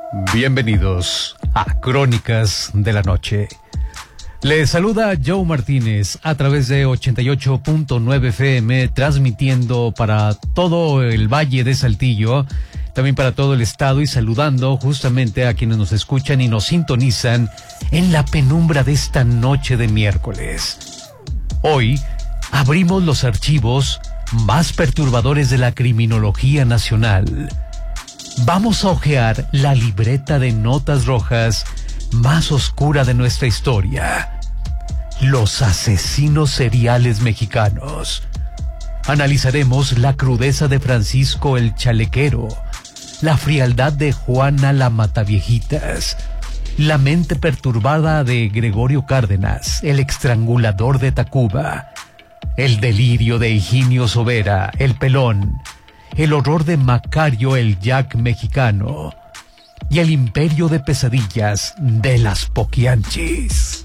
Bienvenidos a Crónicas de la Noche. Les saluda Joe Martínez a través de 88.9 FM, transmitiendo para todo el Valle de Saltillo, también para todo el estado, y saludando justamente a quienes nos escuchan y nos sintonizan en la penumbra de esta noche de miércoles. Hoy abrimos los archivos más perturbadores de la criminología nacional. Vamos a hojear la libreta de notas rojas más oscura de nuestra historia. Los asesinos seriales mexicanos. Analizaremos la crudeza de Francisco el Chalequero, la frialdad de Juana la Mataviejitas, la mente perturbada de Gregorio Cárdenas, el estrangulador de Tacuba, el delirio de Higinio Sobera, el Pelón, el horror de Macario el Jack mexicano y el imperio de pesadillas de las Poquianchis.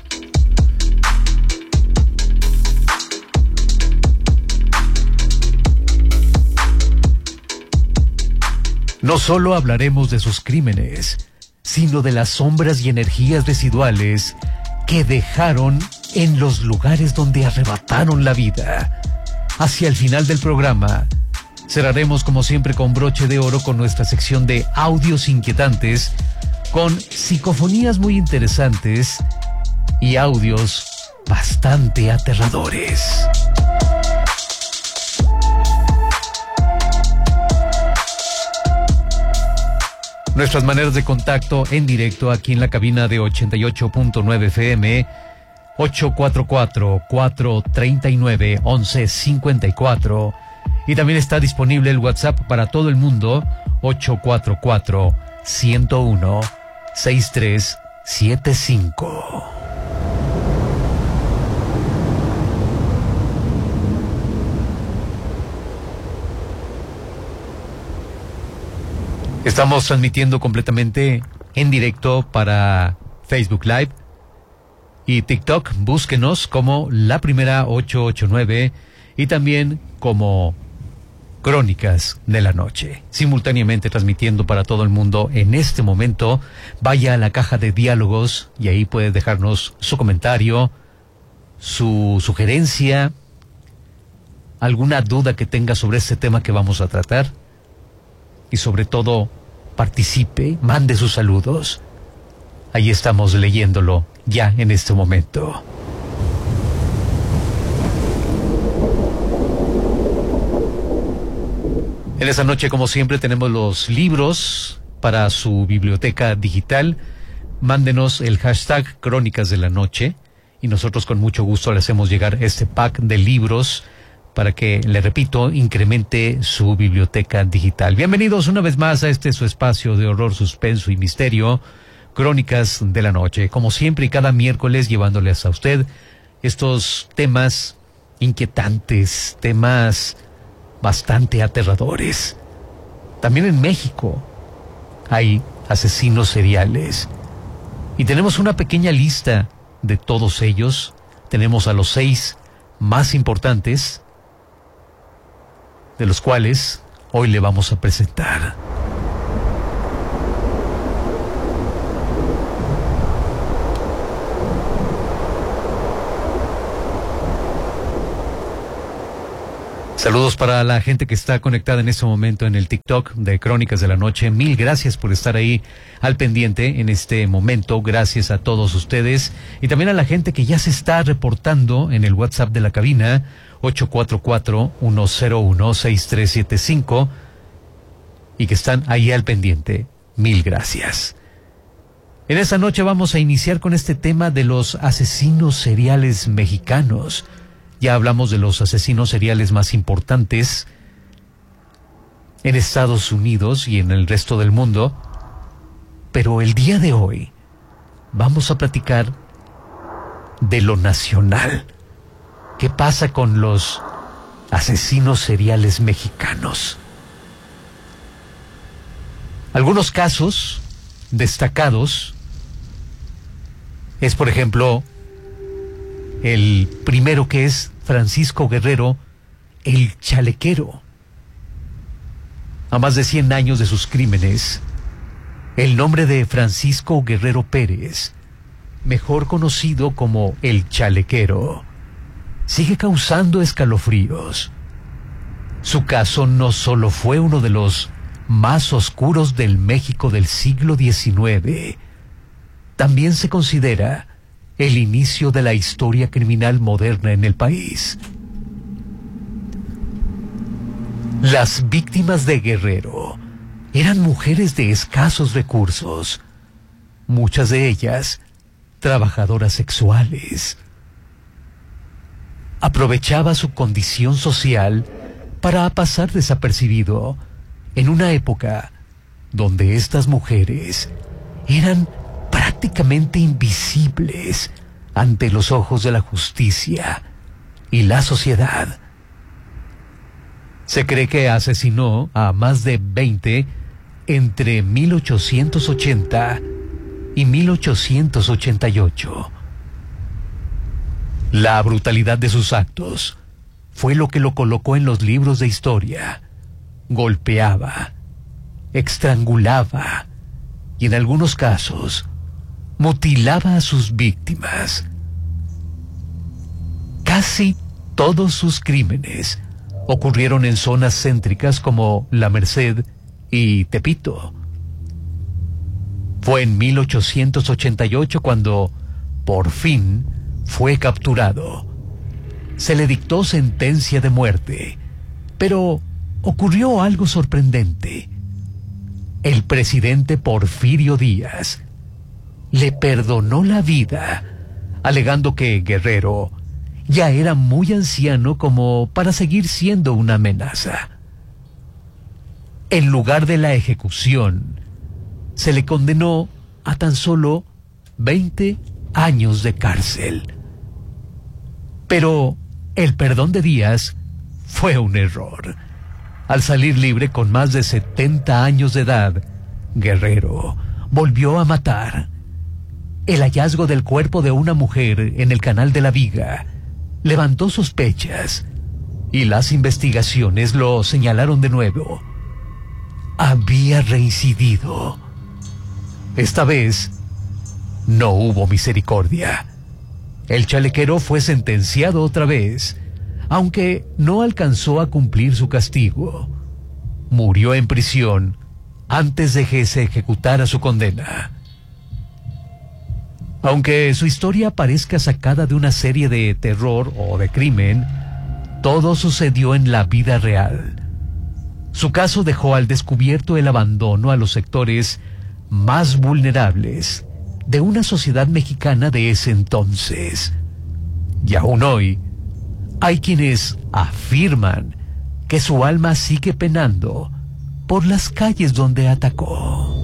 No solo hablaremos de sus crímenes, sino de las sombras y energías residuales que dejaron en los lugares donde arrebataron la vida. Hacia el final del programa, cerraremos como siempre con broche de oro con nuestra sección de audios inquietantes, con psicofonías muy interesantes y audios bastante aterradores. Nuestras maneras de contacto en directo aquí en la cabina de 88.9 FM, 844-439-1154. Y también está disponible el WhatsApp para todo el mundo, 844-101-6375. Estamos transmitiendo completamente en directo para Facebook Live y TikTok. Búsquenos como La Primera 889 y también como Crónicas de la Noche, simultáneamente transmitiendo para todo el mundo en este momento. Vaya a la caja de diálogos y ahí puede dejarnos su comentario, su sugerencia, alguna duda que tenga sobre este tema que vamos a tratar. Y sobre todo, participe, mande sus saludos. Ahí estamos leyéndolo ya en este momento. En esta noche, como siempre, tenemos los libros para su biblioteca digital. Mándenos el hashtag Crónicas de la Noche y nosotros con mucho gusto le hacemos llegar este pack de libros para que, le repito, incremente su biblioteca digital. Bienvenidos una vez más a este su espacio de horror, suspenso y misterio, Crónicas de la Noche. Como siempre y cada miércoles, llevándoles a usted estos temas inquietantes, temas bastante aterradores. También en México hay asesinos seriales y tenemos una pequeña lista de todos ellos. Tenemos a los 6 más importantes, de los cuales hoy le vamos a presentar. Saludos para la gente que está conectada en este momento en el TikTok de Crónicas de la Noche. Mil gracias por estar ahí al pendiente en este momento. Gracias a todos ustedes y también a la gente que ya se está reportando en el WhatsApp de la cabina, 844-101-6375, y que están ahí al pendiente. Mil gracias. En esta noche vamos a iniciar con este tema de los asesinos seriales mexicanos. Ya hablamos de los asesinos seriales más importantes en Estados Unidos y en el resto del mundo, pero el día de hoy vamos a platicar de lo nacional. ¿Qué pasa con los asesinos seriales mexicanos? Algunos casos destacados es, por ejemplo, el primero, que es Francisco Guerrero, el Chalequero. A más de 100 años de sus crímenes, El nombre de Francisco Guerrero Pérez, mejor conocido como el Chalequero, sigue causando escalofríos. Su caso no solo fue uno de los más oscuros del México del siglo XIX, también se considera el inicio de la historia criminal moderna en el país. Las víctimas de Guerrero eran mujeres de escasos recursos, muchas de ellas trabajadoras sexuales. Aprovechaba su condición social para pasar desapercibido en una época donde estas mujeres eran prácticamente invisibles ante los ojos de la justicia y la sociedad. Se cree que asesinó a más de 20 entre 1880 y 1888. La brutalidad de sus actos fue lo que lo colocó en los libros de historia. Golpeaba, estrangulaba y en algunos casos mutilaba a sus víctimas. Casi todos sus crímenes ocurrieron en zonas céntricas como La Merced y Tepito. Fue en 1888 cuando, por fin, fue capturado. Se le dictó sentencia de muerte, pero ocurrió algo sorprendente. El presidente Porfirio Díaz le perdonó la vida, alegando que Guerrero ya era muy anciano como para seguir siendo una amenaza. En lugar de la ejecución, se le condenó a tan solo 20 años de cárcel. Pero el perdón de Díaz fue un error. Al salir libre con más de 70 años de edad, Guerrero volvió a matar. El hallazgo del cuerpo de una mujer en el Canal de la Viga levantó sospechas y las investigaciones lo señalaron de nuevo. Había reincidido. Esta vez no hubo misericordia. El chalequero fue sentenciado otra vez, aunque no alcanzó a cumplir su castigo. Murió en prisión antes de que se ejecutara su condena. Aunque su historia parezca sacada de una serie de terror o de crimen, todo sucedió en la vida real. Su caso dejó al descubierto el abandono a los sectores más vulnerables de una sociedad mexicana de ese entonces. Y aún hoy, hay quienes afirman que su alma sigue penando por las calles donde atacó.